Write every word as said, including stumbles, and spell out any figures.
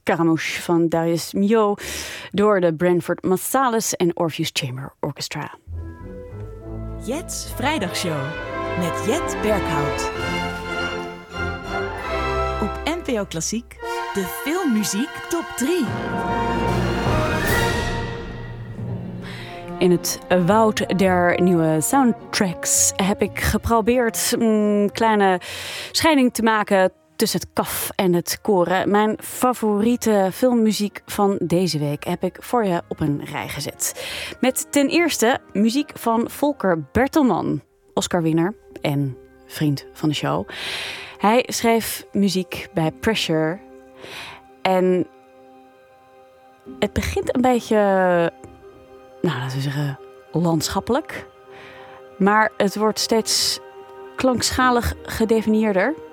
Scaramouche van Darius Milhaud door de Branford Marsalis en Orpheus Chamber Orchestra. Jet's Vrijdagshow met Jet Berghout. Op N P O Klassiek, de filmmuziek top drie. In het woud der nieuwe soundtracks heb ik geprobeerd een kleine scheiding te maken tussen het kaf en het koren. Mijn favoriete filmmuziek van deze week heb ik voor je op een rij gezet. Met ten eerste muziek van Volker Bertelman, Oscar-winnaar en vriend van de show. Hij schreef muziek bij Pressure en het begint een beetje, nou laten we zeggen, landschappelijk. Maar het wordt steeds klankschalig gedefinieerder.